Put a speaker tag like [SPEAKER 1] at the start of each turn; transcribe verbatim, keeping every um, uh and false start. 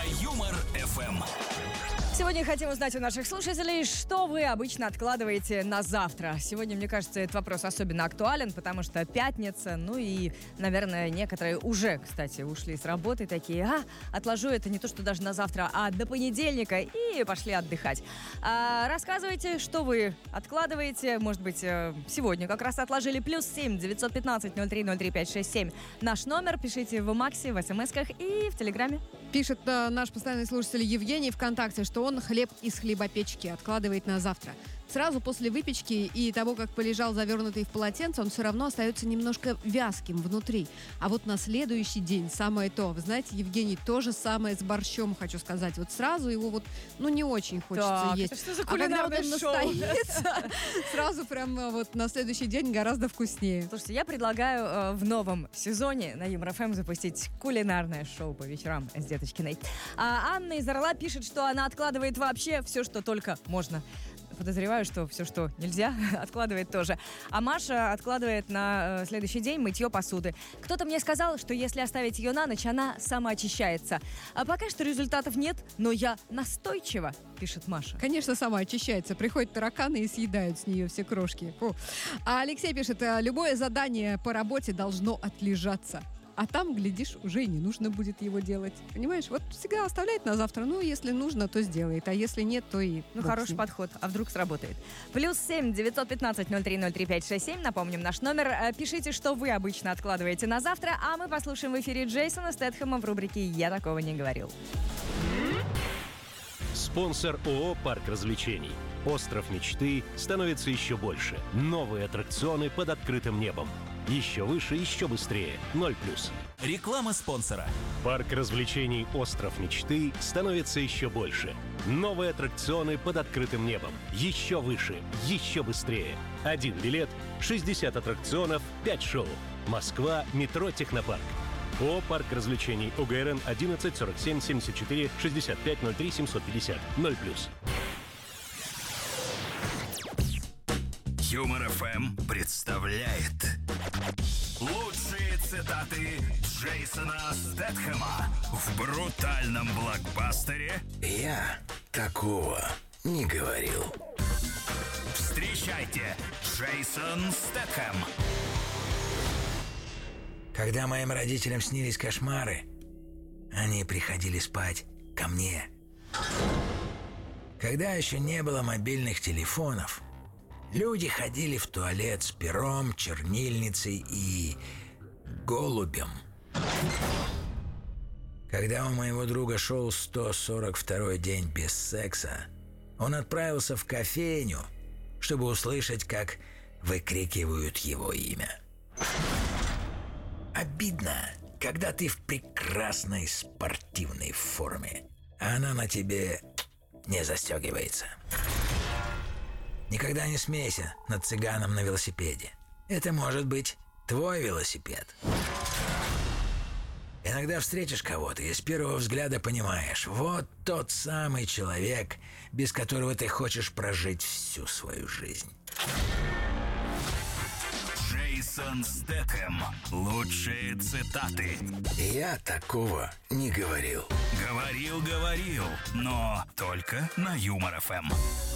[SPEAKER 1] на Юмор эф эм.
[SPEAKER 2] Сегодня хотим узнать у наших слушателей, что вы обычно откладываете на завтра. Сегодня, мне кажется, этот вопрос особенно актуален, потому что пятница, ну и, наверное, некоторые уже, кстати, ушли с работы такие, а, отложу это не то, что даже на завтра, а до понедельника, и пошли отдыхать. А, рассказывайте, что вы откладываете, может быть, сегодня как раз отложили. Плюс семь девятьсот пятнадцать ноль три ноль три пять шесть семь. Наш номер, пишите в Максе, в смс-ках и в Телеграме.
[SPEAKER 3] Пишет э, наш постоянный слушатель Евгений ВКонтакте, что он хлеб из хлебопечки откладывает на завтра. Сразу после выпечки и того, как полежал завернутый в полотенце, он все равно остается немножко вязким внутри. А вот на следующий день самое то. Вы знаете, Евгений, то же самое с борщом, хочу сказать. Вот сразу его вот, ну, не очень хочется
[SPEAKER 2] так,
[SPEAKER 3] есть.
[SPEAKER 2] Это что за
[SPEAKER 3] а когда вот он
[SPEAKER 2] шоу?
[SPEAKER 3] настоится, сразу прям вот на следующий день гораздо вкуснее.
[SPEAKER 2] Слушайте, я предлагаю э, в новом сезоне на Юмор эф эм запустить кулинарное шоу по вечерам с Деточкиной. А Анна из Орла пишет, что она откладывает вообще все, что только можно. Подозреваю, что все, что нельзя, откладывает тоже. А Маша откладывает на э, следующий день мытье посуды. Кто-то мне сказал, что если оставить ее на ночь, она самоочищается. А пока что результатов нет, но я настойчива, пишет Маша.
[SPEAKER 3] Конечно, сама очищается. Приходят тараканы и съедают с нее все крошки. Фу. А Алексей пишет, любое задание по работе должно отлежаться. А там, глядишь, уже и не нужно будет его делать. Понимаешь, вот всегда оставляет на завтра. Ну, если нужно, то сделает. А если нет, то и...
[SPEAKER 2] Ну, хороший подход. А вдруг сработает? Плюс семь девятьсот пятнадцать ноль три ноль три пять шесть семь. Напомним наш номер. Пишите, что вы обычно откладываете на завтра. А мы послушаем в эфире Джейсона Стэтхэма в рубрике «Я такого не говорил».
[SPEAKER 4] Спонсор ООО «Парк развлечений». Остров мечты становится еще больше. Новые аттракционы под открытым небом. Еще выше, еще быстрее. Ноль плюс.
[SPEAKER 1] Реклама спонсора.
[SPEAKER 4] Парк развлечений «Остров мечты» становится еще больше. Новые аттракционы под открытым небом. Еще выше, еще быстрее. Один билет, шестьдесят аттракционов, пять шоу. Москва, метро «Технопарк». ООО «Парк развлечений». ОГРН одиннадцать сорок семь семьдесят четыре шестьдесят пять ноль три семьсот пятьдесят. Ноль плюс.
[SPEAKER 1] Юмор эф эм представляет лучшие цитаты Джейсона Стэтхэма в брутальном блокбастере
[SPEAKER 5] «Я такого не говорил».
[SPEAKER 1] Встречайте, Джейсон Стэтхэм.
[SPEAKER 5] Когда моим родителям снились кошмары, они приходили спать ко мне. Когда еще не было мобильных телефонов, люди ходили в туалет с пером, чернильницей и голубем. Когда у моего друга шел сто сорок второй день без секса, он отправился в кофейню, чтобы услышать, как выкрикивают его имя. Обидно, когда ты в прекрасной спортивной форме, а она на тебе не застегивается. Никогда не смейся над цыганом на велосипеде. Это может быть твой велосипед. Иногда встретишь кого-то и с первого взгляда понимаешь, вот тот самый человек, без которого ты хочешь прожить всю свою жизнь.
[SPEAKER 1] Джейсон Стэтхэм. Лучшие цитаты.
[SPEAKER 5] Я такого не говорил.
[SPEAKER 1] Говорил, говорил, но только на Юмор эф эм.